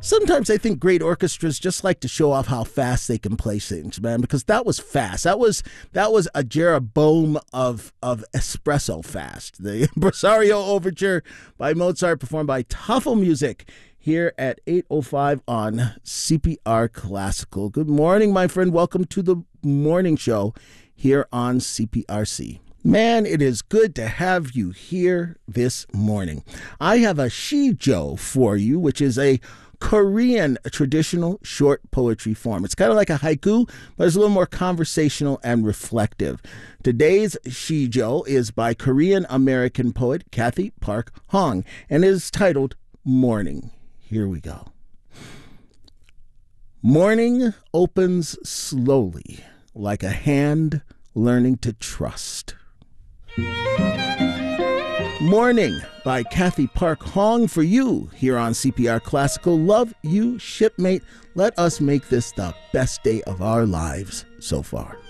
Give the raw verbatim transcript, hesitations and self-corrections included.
Sometimes I think great orchestras just like to show off how fast they can play things, man, because that was fast. That was that was a Jeroboam of of espresso fast. The Impresario Overture by Mozart, performed by Tuffle Music here at eight oh five on C P R Classical. Good morning, my friend. Welcome to the morning show here on C P R C. Man, it is good to have you here this morning. I have a shijo for you, which is a Korean traditional short poetry form. It's kind of like a haiku, but it's a little more conversational and reflective. Today's shijo is by Korean American poet Cathy Park Hong and is titled Morning. Here we go. Morning opens slowly, like a hand learning to trust. Morning by Cathy Park Hong for you here on C P R Classical. Love you, shipmate. Let us make this the best day of our lives so far.